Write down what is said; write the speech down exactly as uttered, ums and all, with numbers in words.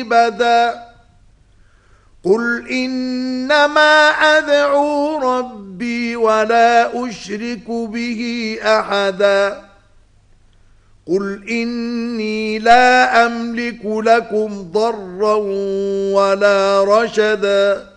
عبدا قل إنما أدعو ربي ولا أشرك به أحدا قل إني لا أملك لكم ضرا ولا رشدا